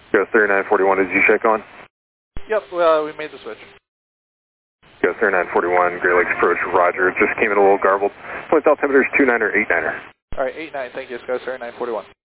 Go 3941, is you check on? Yep, we made the switch. Go 3941, Great Lakes approach, roger. Just came in a little garbled. Point altimeter is 29er, 89er. Alright, 89, thank you, Sky 3941.